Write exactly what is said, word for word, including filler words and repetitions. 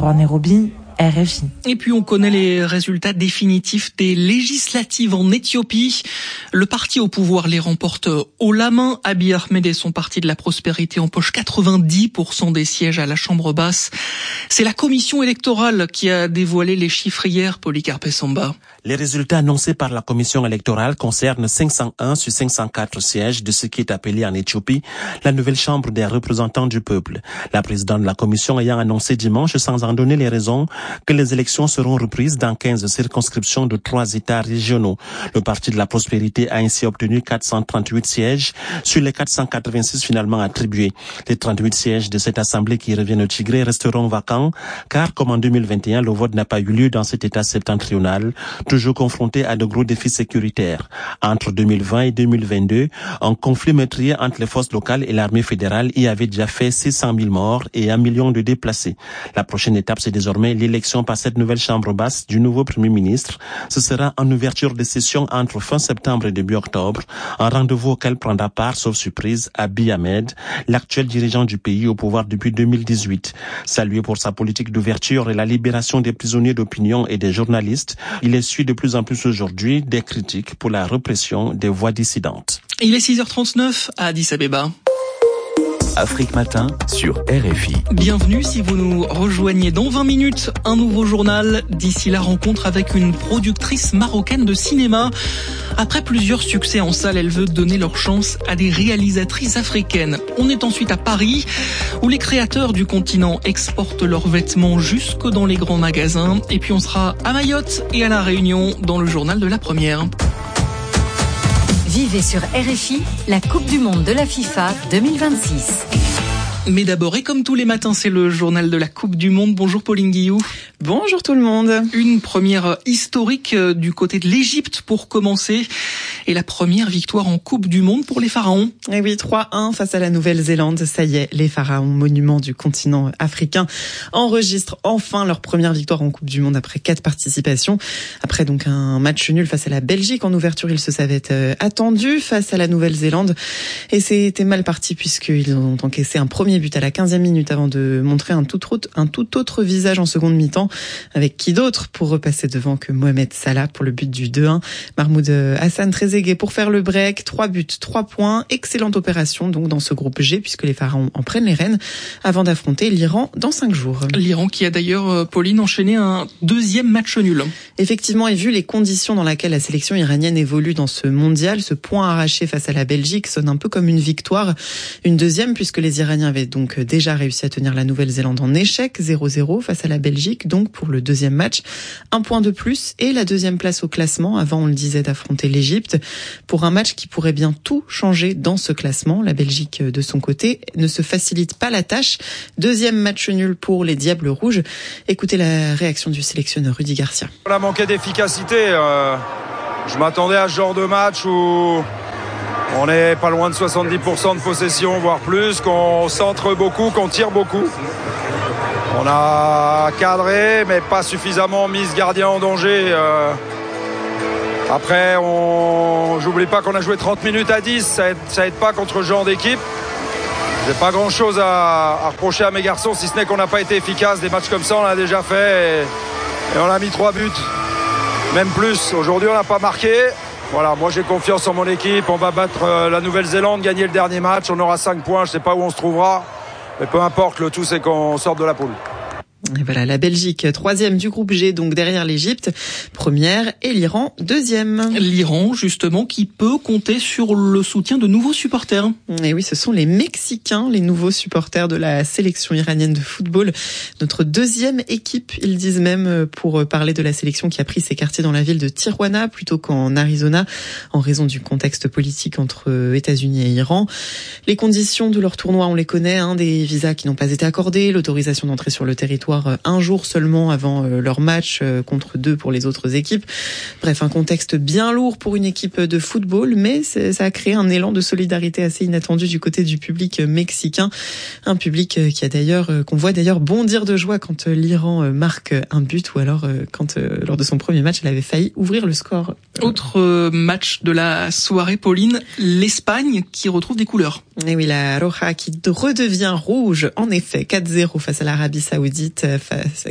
Marouane Nairobi, R F I. Et puis on connaît les résultats définitifs des législatives en Éthiopie. Le parti au pouvoir les remporte haut la main. Abiy Ahmed et son parti de la prospérité empochent quatre-vingt-dix pour cent des sièges à la Chambre basse. C'est la commission électorale qui a dévoilé les chiffres hier, Polycarpe Samba. Les résultats annoncés par la commission électorale concernent cinq cent un sur cinq cent quatre sièges de ce qui est appelé en Éthiopie la nouvelle Chambre des représentants du peuple. La présidente de la commission ayant annoncé dimanche, sans en donner les raisons, que les élections seront reprises dans quinze circonscriptions de trois États régionaux. Le Parti de la prospérité a ainsi obtenu quatre cent trente-huit sièges sur les quatre cent quatre-vingt-six finalement attribués. Les trente-huit sièges de cette assemblée qui reviennent au Tigré resteront vacants, car comme en deux mille vingt et un, le vote n'a pas eu lieu dans cet État septentrional, toujours confronté à de gros défis sécuritaires. Entre deux mille vingt et deux mille vingt-deux, un conflit meurtrier entre les forces locales et l'armée fédérale y avait déjà fait six cent mille morts et un million de déplacés. La prochaine étape, c'est désormais l'élection par cette nouvelle chambre basse du nouveau Premier ministre. Ce sera en ouverture de session entre fin septembre et début octobre, un rendez-vous auquel prendra part, sauf surprise, Abiy Ahmed, l'actuel dirigeant du pays au pouvoir depuis deux mille dix-huit. Salué pour sa politique d'ouverture et la libération des prisonniers d'opinion et des journalistes, il essuie de plus en plus aujourd'hui des critiques pour la répression des voix dissidentes. Il est six heures trente-neuf à Addis Abeba. Afrique Matin sur R F I. Bienvenue si vous nous rejoignez dans vingt minutes, un nouveau journal. D'ici la rencontre avec une productrice marocaine de cinéma. Après plusieurs succès en salle, elle veut donner leur chance à des réalisatrices africaines. On est ensuite à Paris, où les créateurs du continent exportent leurs vêtements jusque dans les grands magasins. Et puis on sera à Mayotte et à La Réunion dans le journal de la première. Vivez sur R F I la Coupe du Monde de la FIFA deux mille vingt-six. Mais d'abord, et comme tous les matins, c'est le journal de la Coupe du Monde. Bonjour Pauline Guillou. Bonjour tout le monde. Une première historique du côté de l'Égypte pour commencer. Et la première victoire en Coupe du Monde pour les Pharaons. Et oui, trois un face à la Nouvelle-Zélande. Ça y est, les Pharaons, monuments du continent africain, enregistrent enfin leur première victoire en Coupe du Monde après quatre participations. Après donc un match nul face à la Belgique. En ouverture, ils se savaient attendus face à la Nouvelle-Zélande. Et c'était mal parti puisqu'ils ont encaissé un premier but à la quinzième minute avant de montrer un tout autre, un tout autre visage en seconde mi-temps. Avec qui d'autre pour repasser devant que Mohamed Salah pour le but du deux un. Mahmoud Hassan Trezeguet pour faire le break. Trois buts, trois points. Excellente opération donc dans ce groupe G puisque les Pharaons en prennent les rênes avant d'affronter l'Iran dans cinq jours. L'Iran qui a d'ailleurs, Pauline, enchaîné un deuxième match nul. Effectivement, et vu les conditions dans lesquelles la sélection iranienne évolue dans ce mondial, ce point arraché face à la Belgique sonne un peu comme une victoire. Une deuxième puisque les Iraniens avaient donc déjà réussi à tenir la Nouvelle-Zélande en échec, zéro zéro face à la Belgique, donc pour le deuxième match. Un point de plus et la deuxième place au classement, avant on le disait d'affronter l'Égypte, pour un match qui pourrait bien tout changer dans ce classement. La Belgique, de son côté, ne se facilite pas la tâche. Deuxième match nul pour les Diables Rouges. Écoutez la réaction du sélectionneur Rudy Garcia. On a manqué d'efficacité. Euh, je m'attendais à ce genre de match où on est pas loin de soixante-dix pour cent de possession, voire plus, qu'on centre beaucoup, qu'on tire beaucoup. On a cadré, mais pas suffisamment mis ce gardien en danger. Euh, après, on... j'oublie pas qu'on a joué trente minutes à dix, ça aide, ça aide pas contre ce genre d'équipe. J'ai pas grand-chose à, à reprocher à mes garçons, si ce n'est qu'on n'a pas été efficace. Des matchs comme ça, on l'a déjà fait et, et on a mis trois buts, même plus. Aujourd'hui, on n'a pas marqué. Voilà, moi j'ai confiance en mon équipe, on va battre la Nouvelle-Zélande, gagner le dernier match, on aura cinq points, je sais pas où on se trouvera, mais peu importe, le tout c'est qu'on sorte de la poule. Et voilà, la Belgique, troisième du groupe G, donc derrière l'Égypte, première, et l'Iran, deuxième. L'Iran, justement, qui peut compter sur le soutien de nouveaux supporters. Et oui, ce sont les Mexicains, les nouveaux supporters de la sélection iranienne de football. Notre deuxième équipe, ils disent même, pour parler de la sélection qui a pris ses quartiers dans la ville de Tijuana plutôt qu'en Arizona, en raison du contexte politique entre États-Unis et Iran. Les conditions de leur tournoi, on les connaît, hein, des visas qui n'ont pas été accordés, l'autorisation d'entrer sur le territoire un jour seulement avant leur match contre deux pour les autres équipes. Bref, un contexte bien lourd pour une équipe de football, mais ça a créé un élan de solidarité assez inattendu du côté du public mexicain. Un public qui a d'ailleurs, qu'on voit d'ailleurs bondir de joie quand l'Iran marque un but ou alors quand, lors de son premier match, elle avait failli ouvrir le score. Autre match de la soirée, Pauline, l'Espagne qui retrouve des couleurs. Et oui, la Roja qui redevient rouge, en effet, quatre zéro face à l'Arabie Saoudite. Face,